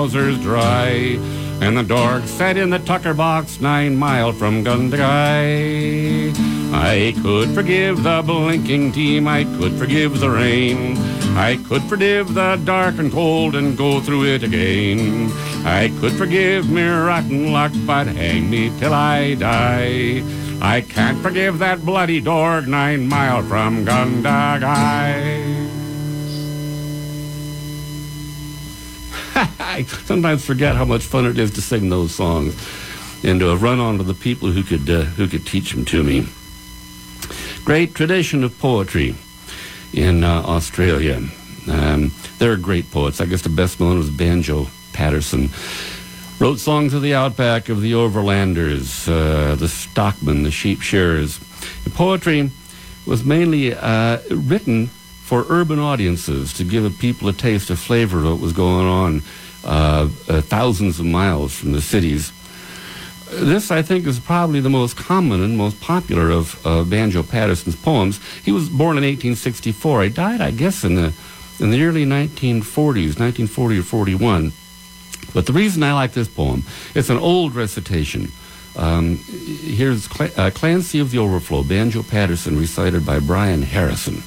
trousers dry, and the dog sat in the tucker box 9 mile from Gundagai. I could forgive the blinking team, I could forgive the rain, I could forgive the dark and cold and go through it again. I could forgive me rotten luck, but hang me till I die. I can't forgive that bloody dog 9 mile from Gundagai. I sometimes forget how much fun it is to sing those songs, and to have run onto the people who could teach them to me. Great tradition of poetry in Australia. There are great poets. I guess the best known was Banjo Patterson. Wrote songs of the outback, of the overlanders, the stockmen, the sheep shearers. The poetry was mainly written for urban audiences, to give people a taste, a flavor of what was going on thousands of miles from the cities. This, I think, is probably the most common and most popular of Banjo Patterson's poems. He was born in 1864. He died, I guess, in the early 1940s, 1940 or 41. But the reason I like this poem, it's an old recitation. Here's Clancy of the Overflow, Banjo Patterson, recited by Brian Harrison.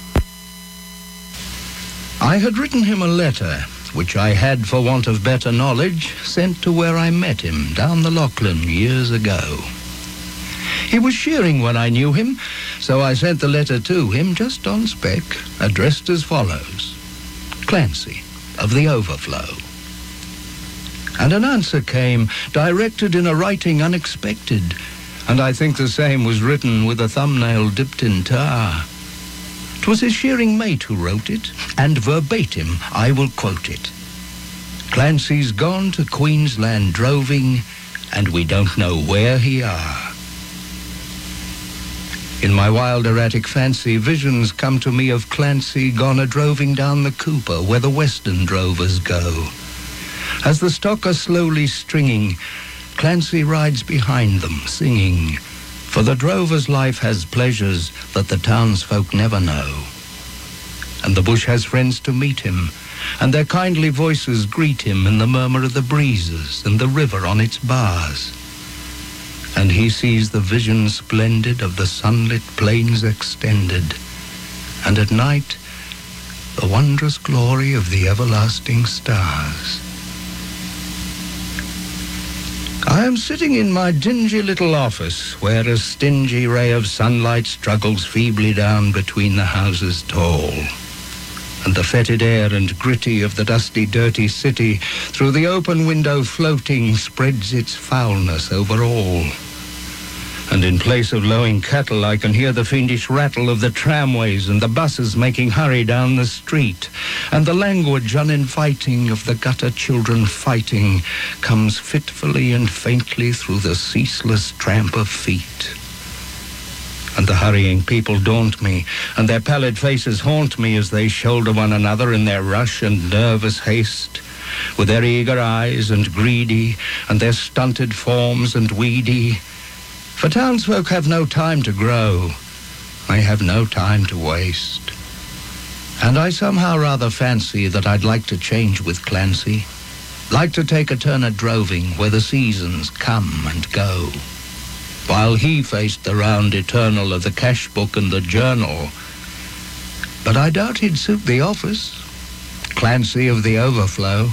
I had written him a letter, which I had, for want of better knowledge, sent to where I met him, down the Lachlan, years ago. He was shearing when I knew him, so I sent the letter to him just on spec, addressed as follows: Clancy of the Overflow. And an answer came, directed in a writing unexpected, and I think the same was written with a thumbnail dipped in tar. 'Twas his shearing mate who wrote it, and verbatim I will quote it. Clancy's gone to Queensland droving, and we don't know where he are. In my wild erratic fancy, visions come to me of Clancy gone a-droving down the Cooper, where the western drovers go. As the stock are slowly stringing, Clancy rides behind them, singing, for the drover's life has pleasures that the townsfolk never know. And the bush has friends to meet him, and their kindly voices greet him in the murmur of the breezes and the river on its bars. And he sees the vision splendid of the sunlit plains extended, and at night the wondrous glory of the everlasting stars. I am sitting in my dingy little office, where a stingy ray of sunlight struggles feebly down between the houses tall. And the fetid air and gritty of the dusty, dirty city, through the open window floating, spreads its foulness over all. And in place of lowing cattle, I can hear the fiendish rattle of the tramways and the buses making hurry down the street. And the language uninviting of the gutter children fighting comes fitfully and faintly through the ceaseless tramp of feet. And the hurrying people daunt me, and their pallid faces haunt me as they shoulder one another in their rush and nervous haste, with their eager eyes and greedy, and their stunted forms and weedy. For townsfolk have no time to grow, they have no time to waste. And I somehow rather fancy that I'd like to change with Clancy, like to take a turn at droving where the seasons come and go, while he faced the round eternal of the cash book and the journal. But I doubt he'd suit the office, Clancy of the Overflow.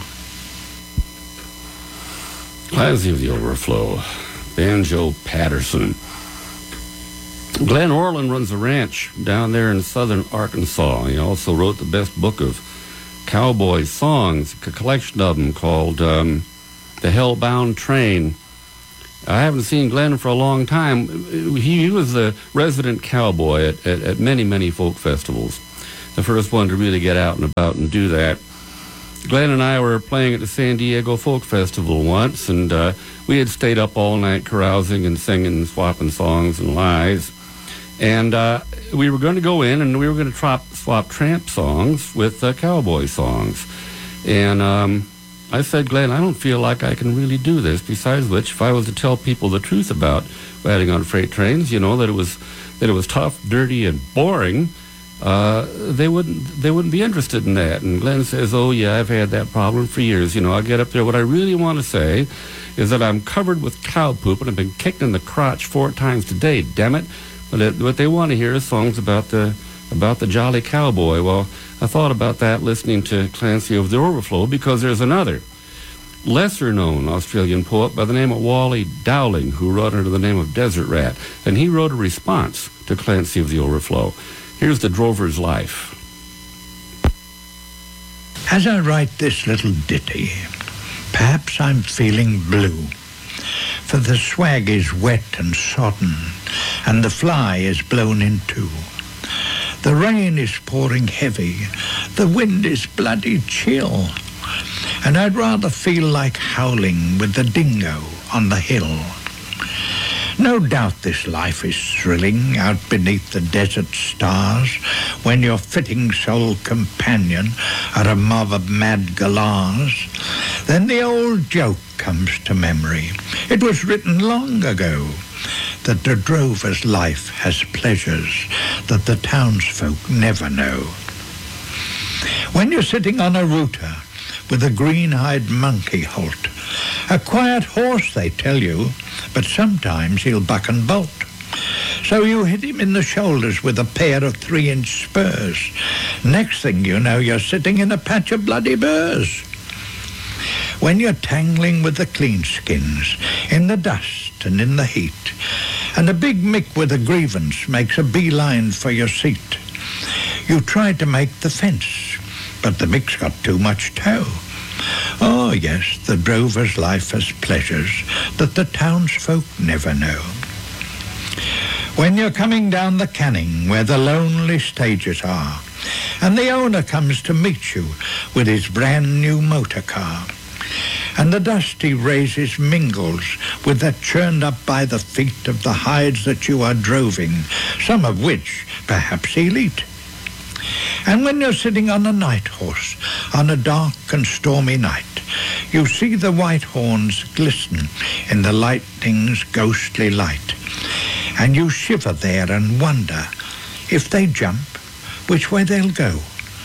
Clancy of the Overflow, Banjo Patterson. Glenn Orland runs a ranch down there in southern Arkansas. He also wrote the best book of cowboy songs, a collection of them called The Hellbound Train. I haven't seen Glenn for a long time. He was the resident cowboy at many, many folk festivals. The first one to really get out and about and do that. Glenn and I were playing at the San Diego Folk Festival once, and we had stayed up all night carousing and singing and swapping songs and lies. And we were going to go in and we were going to swap tramp songs with cowboy songs. And I said, Glenn, I don't feel like I can really do this. Besides which, if I was to tell people the truth about riding on freight trains, you know, that it was tough, dirty, and boring, they wouldn't be interested in that. And Glenn says, "Oh yeah, I've had that problem for years. I get up there. What I really want to say is that I'm covered with cow poop and I've been kicked in the crotch 4 times today. Damn it!" But what they want to hear is songs about the jolly cowboy. Well, I thought about that listening to Clancy of the Overflow, because there's another lesser-known Australian poet by the name of Wally Dowling, who wrote under the name of Desert Rat, and he wrote a response to Clancy of the Overflow. Here's The Drover's Life. As I write this little ditty, perhaps I'm feeling blue, for the swag is wet and sodden, and the fly is blown in two. The rain is pouring heavy, the wind is bloody chill, and I'd rather feel like howling with the dingo on the hill. No doubt this life is thrilling out beneath the desert stars, when your fitting sole companion are a mob of mad galahs. Then the old joke comes to memory. It was written long ago, that the drover's life has pleasures that the townsfolk never know. When you're sitting on a rooter with a green-eyed monkey halt, a quiet horse, they tell you, but sometimes he'll buck and bolt. So you hit him in the shoulders with a pair of 3-inch spurs. Next thing you know, you're sitting in a patch of bloody burrs. When you're tangling with the cleanskins, in the dust and in the heat, and a big mick with a grievance makes a beeline for your seat, you try to make the fence, but the mick's got too much tow. Oh yes, the drover's life has pleasures that the townsfolk never know. When you're coming down the Canning where the lonely stages are, and the owner comes to meet you with his brand new motor car, and the dust he raises mingles with that churned up by the feet of the hides that you are droving, some of which perhaps he'll eat. And when you're sitting on a night horse on a dark and stormy night, you see the white horns glisten in the lightning's ghostly light, and you shiver there and wonder, if they jump, which way they'll go.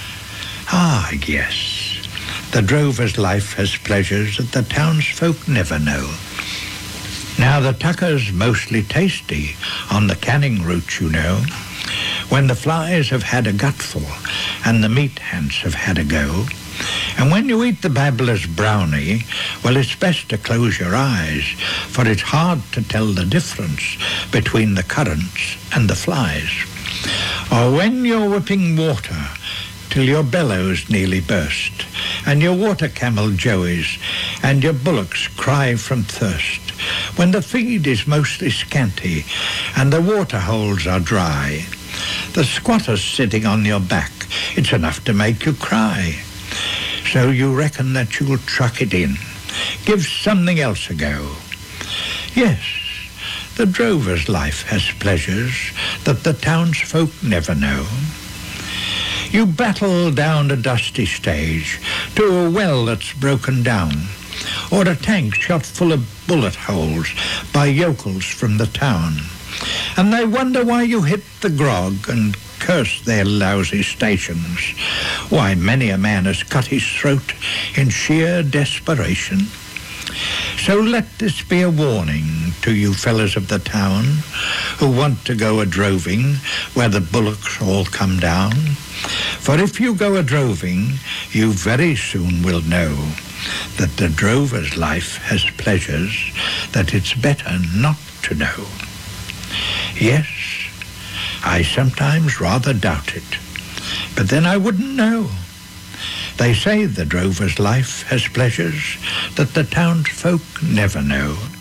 Ah, yes, the drover's life has pleasures that the townsfolk never know. Now the tucker's mostly tasty on the Canning route, when the flies have had a gutful and the meat hands have had a go. And when you eat the babbler's brownie, well, it's best to close your eyes, for it's hard to tell the difference between the currants and the flies. Or when you're whipping water till your bellows nearly burst, and your water camel joeys and your bullocks cry from thirst, when the feed is mostly scanty and the water holes are dry, the squatter's sitting on your back, it's enough to make you cry. So you reckon that you'll truck it in, give something else a go. Yes, the drover's life has pleasures that the townsfolk never know. You battle down a dusty stage to a well that's broken down, or a tank shot full of bullet holes by yokels from the town, and they wonder why you hit the grog and curse their lousy stations. Why, many a man has cut his throat in sheer desperation. So let this be a warning to you fellas of the town who want to go a-droving where the bullocks all come down. For if you go a-droving, you very soon will know that the drover's life has pleasures that it's better not to know. Yes, I sometimes rather doubt it, but then I wouldn't know. They say the drover's life has pleasures that the townsfolk never know.